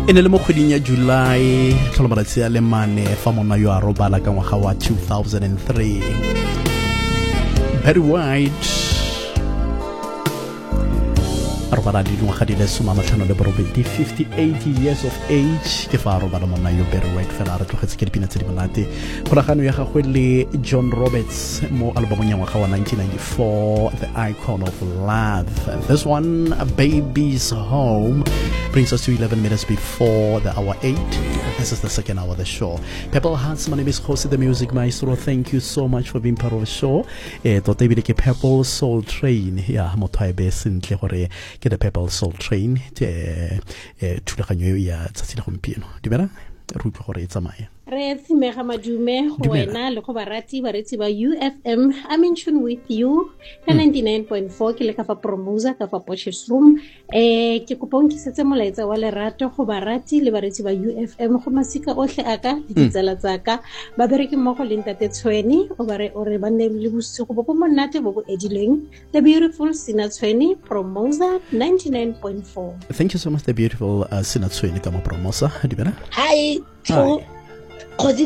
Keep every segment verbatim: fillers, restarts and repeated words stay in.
e ne le mo kgweding ya July tlhola malatsi a le mane fa monna yo a robala ka ngwaga wa two thousand three. Barry White a robala di dingwaga di le some a matlhano le borobedi, fifty-eight years of age ke fa a robala monna yo Barry White fela a re tlogetse ke dipina tse di monate. Kgolagano ya gagwe le John Roberts mo albumong ya ngwaga wa nineteen ninety-four, The Icon of Love. This one, A Baby's Home, brings us to eleven minutes before the hour eight. This is the second hour of the show. Purple Hearts, my name is Jose the Music Maestro. Thank you so much for being part of the show. Eh, tota ebile ke Purple Soul Train. Ya, motho a ebe sentle gore ke the Purple Soul Train. Te thulaganyo ya tsatsi la gompieno. Dumela? Re utlwa gore e tsamaye. Re tsimega madume go wena le go barati baretsi ba U F M. I'm in tune with you ka ninety-nine point four ke le ka fa Promosa ka fa Potchefstroom Room. Eh ke kopong ke setse molaetsa wa lerato go barati le baretsi ba U F M go masika ohle aka ditsala tsaka ba bereke mmogo le ntate Tshweni o bare o re ba nne le bosigo bo bo monate bo bo edileng. The beautiful Sina Tshweni, Promosa ninety-nine point four. Thank you so much, the beautiful uh, Sina Tshweni ka mo Promosa. Dumela? Hi. Hi. Thank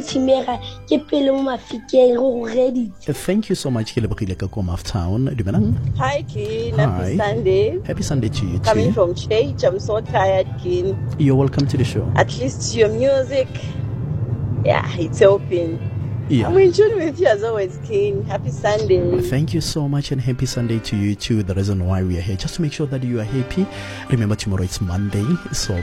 you so much, Kelebogile ka ko Town. Hi, Kin. Happy Sunday. Happy Sunday to you too. Coming from church, I'm so tired, Kin. You're welcome to the show. At least your music, yeah, it's helping. Yeah. I'm in tune with you as always, King. Happy Sunday. Thank you so much and happy Sunday to you too. The reason why we are here, just to make sure that you are happy. Remember, tomorrow it's Monday, so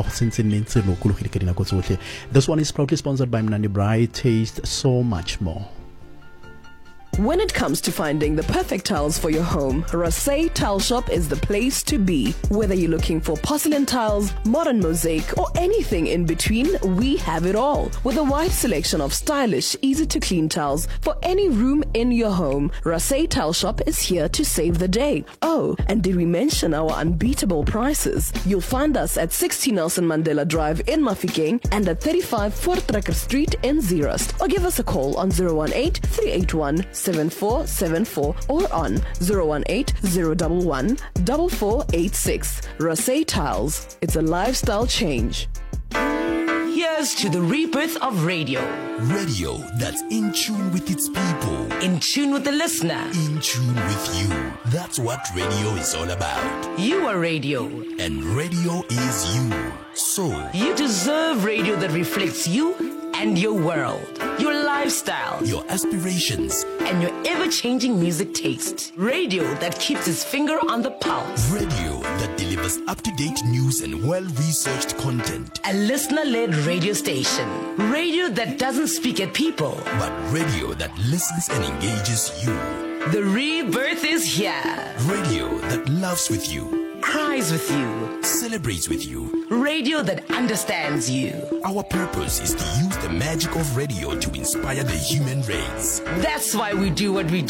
this one is proudly sponsored by Mnandi Bright. Taste so much more. When it comes to finding the perfect tiles for your home, Rasay Tile Shop is the place to be. Whether you're looking for porcelain tiles, modern mosaic, or anything in between, we have it all. With a wide selection of stylish, easy-to-clean tiles for any room in your home, Rasay Tile Shop is here to save the day. Oh, and did we mention our unbeatable prices? You'll find us at sixty Nelson Mandela Drive in Mafikeng and at thirty-five Voortrekker Street in Zeerust. Or give us a call on zero one eight, three eight one, seven four seven four or on zero one eight, zero one one, four four eight six. Rasay Tiles. It's a lifestyle change. Here's to the rebirth of radio. Radio that's in tune with its people. In tune with the listener. In tune with you. That's what radio is all about. You are radio. And radio is you. So you deserve radio that reflects you and your world, your lifestyle, your aspirations, and your ever-changing music taste. Radio that keeps its finger on the pulse. Radio that delivers up-to-date news and well-researched content. A listener-led radio station. Radio that doesn't speak at people, but radio that listens and engages you. The rebirth is here. Radio that loves with you, cries with you, celebrates with you. Radio that understands you. Our purpose is to use the magic of radio to inspire the human race. That's why we do what we do.